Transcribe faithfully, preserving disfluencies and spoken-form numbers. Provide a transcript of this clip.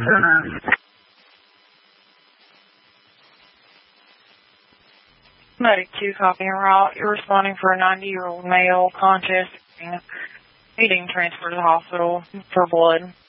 Medic two, copy en route. You're responding for a ninety-year-old male, conscious, needing transfer to the hospital for blood.